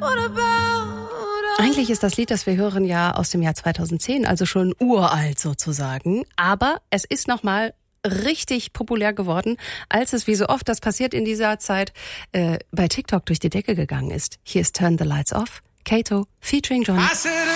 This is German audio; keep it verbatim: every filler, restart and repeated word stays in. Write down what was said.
Eigentlich ist das Lied, das wir hören, ja aus dem Jahr zweitausendzehn, also schon uralt sozusagen. Aber es ist nochmal richtig populär geworden, als es, wie so oft das passiert in dieser Zeit, äh, bei TikTok durch die Decke gegangen ist. Hier ist Turn the Lights Off, Kato featuring John.